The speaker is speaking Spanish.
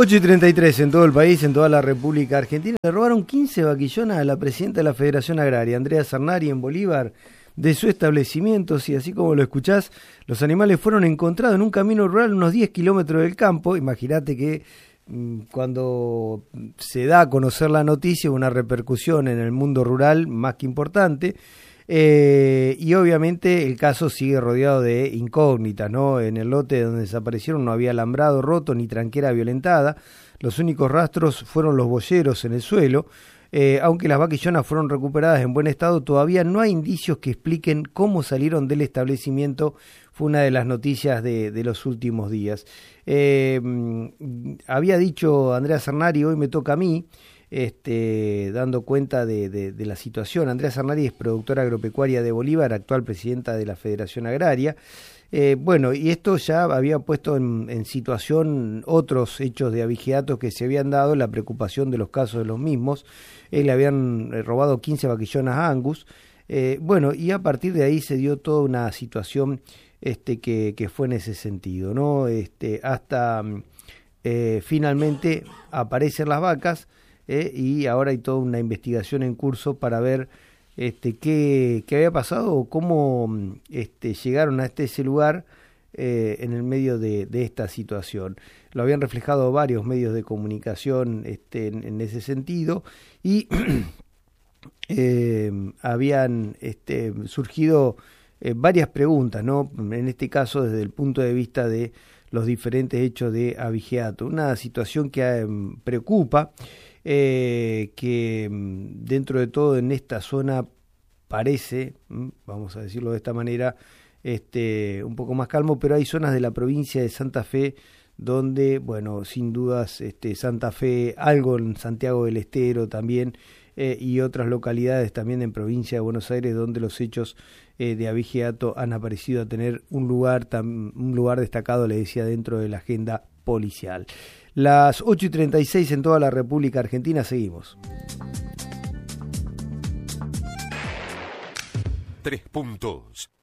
8:33 en todo el país, en toda la República Argentina. Le robaron 15 vaquillonas a la presidenta de la Federación Agraria, Andrea Cernari, en Bolívar, de su establecimiento. Y así como lo escuchás, los animales fueron encontrados en un camino rural unos 10 kilómetros del campo. Imagínate que cuando se da a conocer la noticia, una repercusión en el mundo rural más que importante. Y obviamente el caso sigue rodeado de incógnitas, ¿no? En el lote donde desaparecieron no había alambrado roto ni tranquera violentada. Los únicos rastros fueron los boyeros en el suelo. Aunque las vaquillonas fueron recuperadas en buen estado, todavía no hay indicios que expliquen cómo salieron del establecimiento. Fue una de las noticias de los últimos días. Había dicho Andrea Cernari, hoy me toca a mí, dando cuenta de la situación. Andrea Cernari es productora agropecuaria de Bolívar, actual presidenta de la Federación Agraria. Bueno, y esto ya había puesto en situación otros hechos de abigeatos que se habían dado, la preocupación de los casos de los mismos. Le habían robado 15 vaquillonas a Angus. Bueno, y a partir de ahí se dio toda una situación que fue en ese sentido, ¿no? Hasta finalmente aparecen las vacas. Y ahora hay toda una investigación en curso para ver qué había pasado o cómo llegaron a ese lugar en el medio de esta situación. Lo habían reflejado varios medios de comunicación en ese sentido y habían surgido varias preguntas, ¿no? En este caso desde el punto de vista de los diferentes hechos de abigeato. Una situación que preocupa. Que dentro de todo en esta zona parece, vamos a decirlo de esta manera, un poco más calmo, pero hay zonas de la provincia de Santa Fe donde, bueno, sin dudas Santa Fe, algo en Santiago del Estero también, y otras localidades también en provincia de Buenos Aires donde los hechos de abigeato han aparecido a tener un lugar destacado, le decía, dentro de la agenda policial. Las 8:36 en toda la República Argentina, seguimos. 3 puntos.